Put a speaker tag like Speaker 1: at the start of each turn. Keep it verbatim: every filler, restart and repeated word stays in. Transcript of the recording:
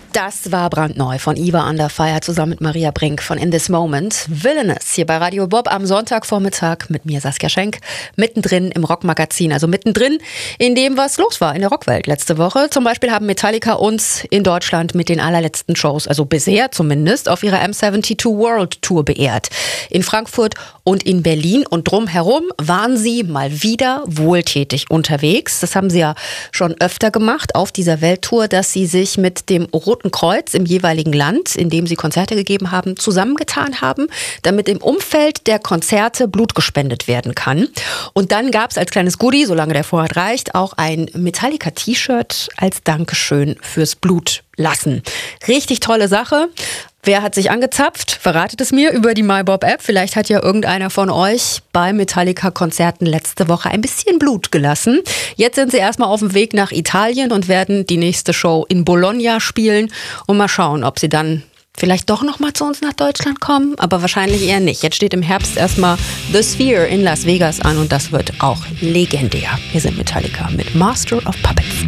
Speaker 1: Das war brandneu von Eva Under Fire zusammen mit Maria Brink von In This Moment. Villainous hier bei Radio Bob am Sonntagvormittag mit mir Saskia Schenk. Mittendrin im Rockmagazin, also mittendrin in dem, was los war in der Rockwelt letzte Woche. Zum Beispiel haben Metallica uns in Deutschland mit den allerletzten Shows, also bisher zumindest, auf ihrer M zweiundsiebzig World Tour beehrt. In Frankfurt und in Berlin und drumherum waren sie mal wieder wohltätig unterwegs. Das haben sie ja schon öfter gemacht auf dieser Welttour, dass sie sich mit dem Roten Kreuz im jeweiligen Land, in dem sie Konzerte gegeben haben, zusammengetan haben, damit im Umfeld der Konzerte Blut gespendet werden kann. Und dann gab es als kleines Goodie, solange der Vorrat reicht, auch ein Metallica-T-Shirt als Dankeschön fürs Blut lassen. Richtig tolle Sache. Wer hat sich angezapft? Verratet es mir über die MyBob-App. Vielleicht hat ja irgendeiner von euch bei Metallica-Konzerten letzte Woche ein bisschen Blut gelassen. Jetzt sind sie erstmal auf dem Weg nach Italien und werden die nächste Show in Bologna spielen. Und mal schauen, ob sie dann vielleicht doch nochmal zu uns nach Deutschland kommen. Aber wahrscheinlich eher nicht. Jetzt steht im Herbst erstmal The Sphere in Las Vegas an und das wird auch legendär. Wir sind Metallica mit Master of Puppets.